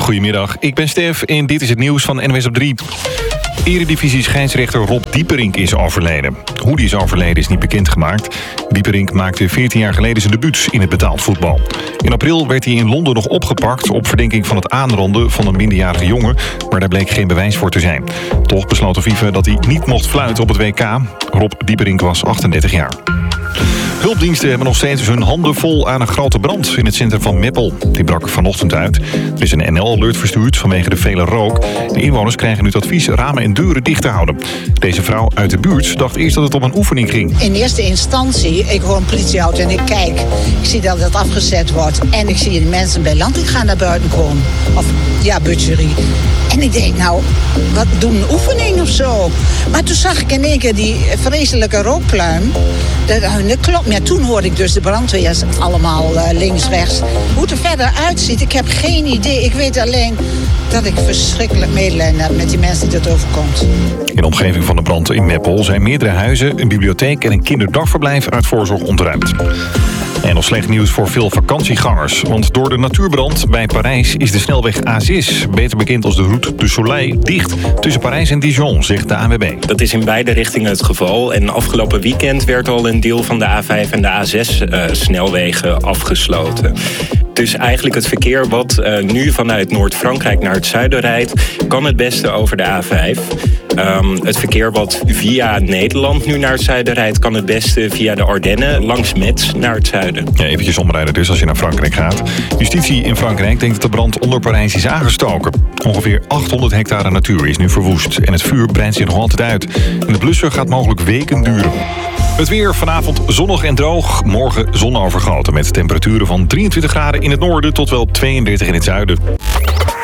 Goedemiddag, ik ben Stef en dit is het nieuws van NWS op 3. Eredivisie scheidsrechter Rob Dieperink is overleden. Hoe die is overleden is niet bekendgemaakt. Dieperink maakte 14 jaar geleden zijn debuut in het betaald voetbal. In april werd hij in Londen nog opgepakt op verdenking van het aanranden van een minderjarige jongen, maar daar bleek geen bewijs voor te zijn. Toch besloot de FIFA dat hij niet mocht fluiten op het WK. Rob Dieperink was 38 jaar. Hulpdiensten hebben nog steeds hun handen vol aan een grote brand in het centrum van Meppel. Die brak vanochtend uit. Er is een NL-alert verstuurd vanwege de vele rook. De inwoners krijgen nu het advies ramen en deuren dicht te houden. Deze vrouw uit de buurt dacht eerst dat het om een oefening ging. In eerste instantie, ik hoor een politieauto en ik kijk. Ik zie dat het afgezet wordt. En ik zie de mensen bij Landing gaan naar buiten komen. Of ja, butcherie. En ik denk, nou, wat doen een oefening of zo? Maar toen zag ik in één keer die vreselijke rookpluim. Dat klopt. Maar toen hoorde ik dus de brandweers allemaal links, rechts. Hoe het er verder uitziet, ik heb geen idee. Ik weet alleen dat ik verschrikkelijk medelijden heb met die mensen die dat overkomt. In de omgeving van de brand in Meppel zijn meerdere huizen, een bibliotheek en een kinderdagverblijf uit voorzorg ontruimd. En nog slecht nieuws voor veel vakantiegangers. Want door de natuurbrand bij Parijs is de snelweg A6, beter bekend als de Route du Soleil, dicht tussen Parijs en Dijon, zegt de ANWB. Dat is in beide richtingen het geval. En afgelopen weekend werd al een deel van de A5 en de A6 snelwegen afgesloten. Dus eigenlijk het verkeer wat nu vanuit Noord-Frankrijk naar het zuiden rijdt, kan het beste over de A5. Het verkeer wat via Nederland nu naar het zuiden rijdt, kan het beste via de Ardennen langs Metz naar het zuiden. Ja, eventjes omrijden dus als je naar Frankrijk gaat. Justitie in Frankrijk denkt dat de brand onder Parijs is aangestoken. Ongeveer 800 hectare natuur is nu verwoest en het vuur breidt zich nog altijd uit. En de blusser gaat mogelijk weken duren. Het weer vanavond zonnig en droog. Morgen zonovergoten met temperaturen van 23 graden in het noorden tot wel 32 in het zuiden.